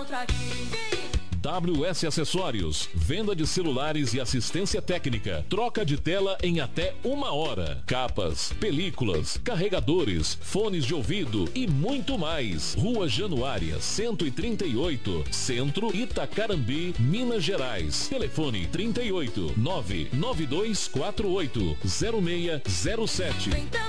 encontra aqui. WS Acessórios, venda de celulares e assistência técnica, troca de tela em até 1 hora, capas, películas, carregadores, fones de ouvido e muito mais. Rua Januária 138, Centro, Itacarambi, Minas Gerais. Telefone 38 99248 0607.